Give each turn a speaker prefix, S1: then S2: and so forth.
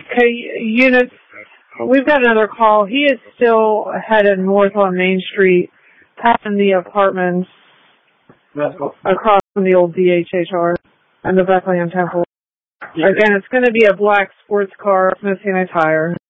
S1: Okay, units. We've got another call. He is still headed north on Main Street, passing the apartments across from the old DHHR and the Bethlehem Temple. Again, it's going to be a black sports car missing a tire.